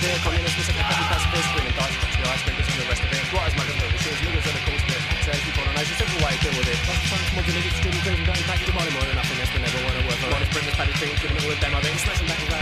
severe communist, we said the heavy pacifist, winning dice, touch the ice, fingers on the rest of it. Squatters, muggers, no machines, niggers are the course bit. Safety, colonization, simple way to deal with it. Plus the science, mods, and extreme crazy, going back to money more than nothing else, but never want to work for. One is Britain's paddy thing, giving it all a demo, then smashing back his